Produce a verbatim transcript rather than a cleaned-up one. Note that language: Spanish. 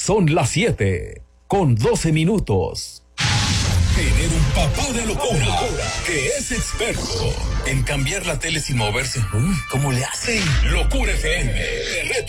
Son las siete, con doce minutos. Tener un papá de locura que es experto en cambiar la tele sin moverse. Uy, ¿cómo le hacen? Locura F M. Te reto